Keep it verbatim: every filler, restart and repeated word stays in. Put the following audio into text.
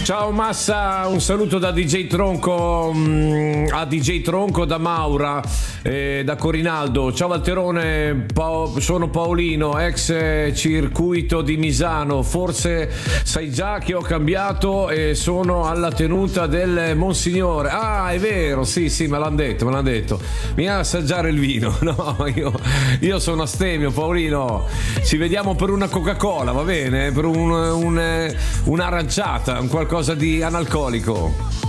Ciao Massa, un saluto da D J Tronco mm, a D J Tronco, da Maura, eh, da Corinaldo. Ciao Valterone, pa- sono Paolino, ex circuito di Misano. Forse sai già che ho cambiato e sono alla tenuta del Monsignore. Ah, è vero, sì, sì, me l'hanno detto, me l'hanno detto. Mi viene ad assaggiare il vino. No, io, io sono astemio, Paolino. Ci vediamo per una Coca-Cola, va bene? Per un, un, un'aranciata, un qualcosa di analcolico.